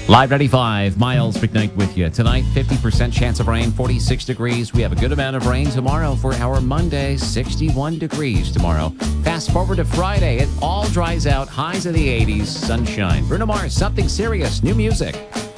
Live 95, Miles McKnight with you. Tonight, 50% chance of rain, 46 degrees. We have a good amount of rain tomorrow for our Monday, 61 degrees tomorrow. Fast forward to Friday, it all dries out, highs in the 80s, sunshine. Bruno Mars, Something Serious, new music.